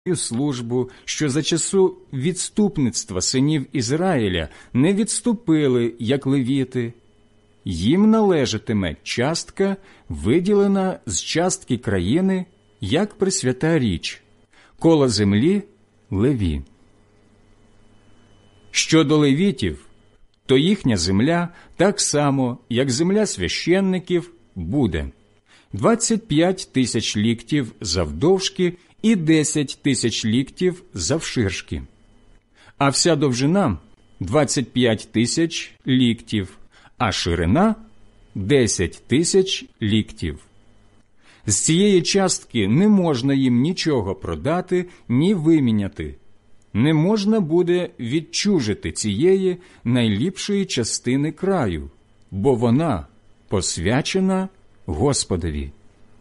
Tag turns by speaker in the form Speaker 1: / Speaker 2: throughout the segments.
Speaker 1: службу, що за часу відступництва синів Ізраїля не відступили, як левіти, їм належатиме частка, виділена з частки країни, як пресвята річ, коло землі – леві. Щодо левітів, то їхня земля, так само, як земля священників, буде 25 тисяч ліктів завдовжки і 10 тисяч ліктів завширшки. А вся довжина – 25 тисяч ліктів, а ширина – 10 тисяч ліктів. З цієї частки не можна їм нічого продати, ні виміняти. Не можна буде відчужити цієї найліпшої частини краю, бо вона посвячена Господові.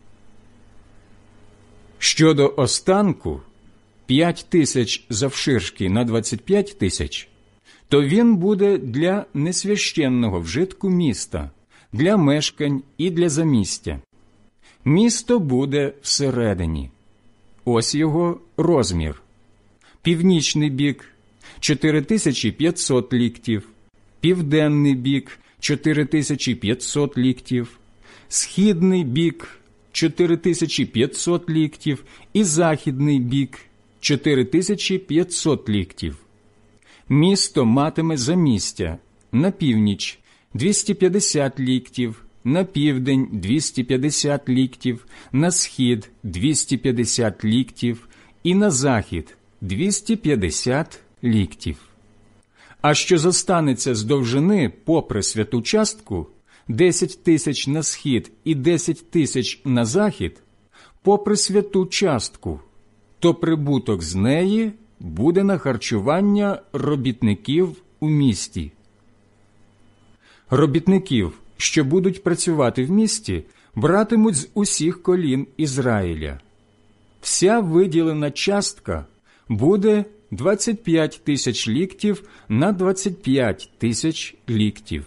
Speaker 1: Щодо останку 5 тисяч завширшки на 25 тисяч, то він буде для несвященного вжитку міста, для мешкань і для замістя. Місто буде всередині. Ось його розмір. Північний бік – 4500 ліктів, південний бік – 4500 ліктів, східний бік – 4500 ліктів і західний бік – 4500 ліктів. Місто матиме замістя на північ – 250 ліктів, на південь – 250 ліктів, на схід – 250 ліктів і на захід – 250 ліктів. А що зостанеться з довжини попри святу частку – 10 тисяч на схід і 10 тисяч на захід, попри святу частку, то прибуток з неї буде на харчування робітників у місті. Робітників, що будуть працювати в місті, братимуть з усіх колін Ізраїля. Вся виділена частка буде 25 тисяч ліктів на 25 тисяч ліктів.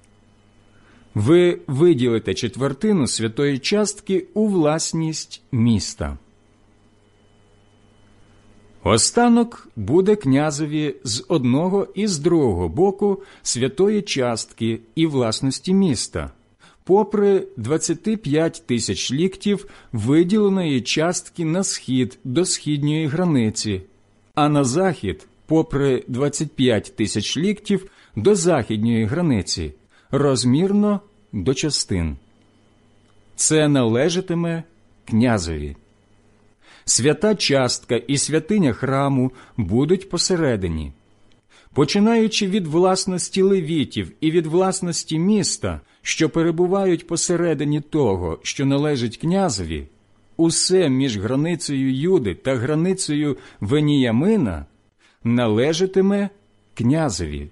Speaker 1: Ви виділите четвертину святої частки у власність міста. Останок буде князеві з одного і з другого боку святої частки і власності міста, попри 25 тисяч ліктів виділеної частки на схід до східньої границі, а на захід попри 25 тисяч ліктів до західньої границі, розмірно до частин. Це належатиме князеві. Свята частка і святиня храму будуть посередині. Починаючи від власності левітів і від власності міста, що перебувають посередині того, що належить князеві, усе між границею Юди та границею Веніямина належатиме князеві.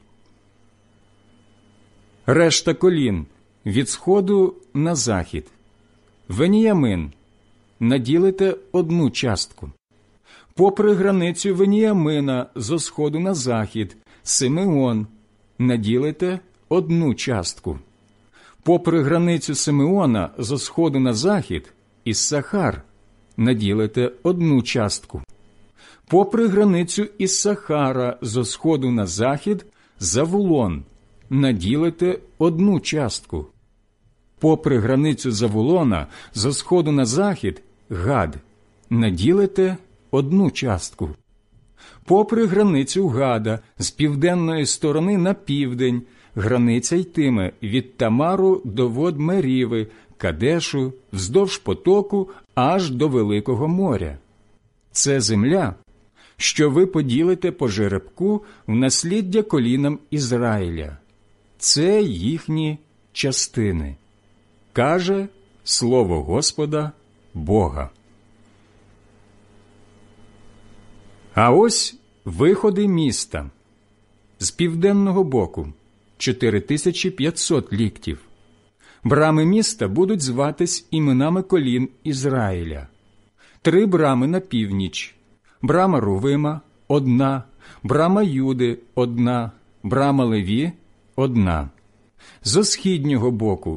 Speaker 1: Решта колін від сходу на захід. Веніямин наділите одну частку. Попри границю Веніямина зо сходу на захід, Симеон наділите одну частку. Попри границю Симеона зо сходу на захід, Іссахар наділите одну частку. Попри границю Іссахара зо сходу на захід, Завулон наділите одну частку. Попри границю Завулона зо сходу на захід, Гад наділите одну частку. Попри границю Гада з південної сторони на південь, границя йтиме від Тамару до вод Меріви, Кадешу, вздовж потоку аж до Великого моря. Це земля, що ви поділите по жеребку в насліддя колінам Ізраїля. Це їхні частини. Каже слово Господа Бога. А ось виходи міста. З південного боку 4500 ліктів. Брами міста будуть зватись іменами колін Ізраїля. 3 брами на північ. Брама Рувима – 1, брама Юди – 1, брама Леві – 1. Зо східнього боку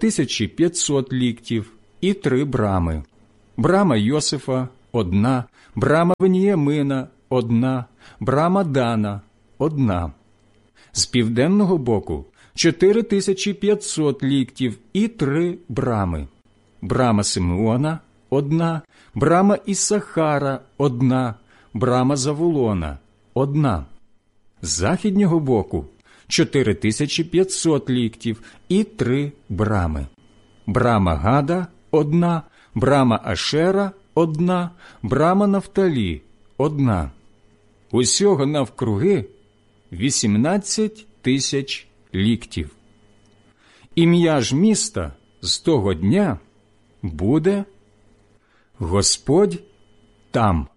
Speaker 1: 4500 ліктів і 3 брами. Брама Йосифа – 1, брама Веніямина – 1, брама Дана – 1. З південного боку – 4500 ліктів і 3 брами. Брама Симеона – 1, брама Ісахара – 1, брама Завулона – 1. З західнього боку – 4500 ліктів і 3 брами. Брама Гада – 1, брама Ашера – 1, брама Нафталі – 1. Усього навкруги 18 тисяч ліктів. Ім'я ж міста з того дня буде Господь там.